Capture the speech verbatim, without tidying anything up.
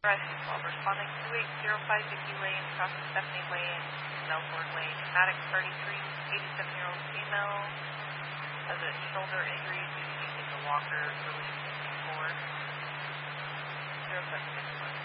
Rescue call responding two eight zero five Vicky Lane, South Stephanie Lane, Melbourne Lane. Dramatic thirty-three, eighty-seven-year-old female has a shoulder injury due to using the walker released before. zero seven six one.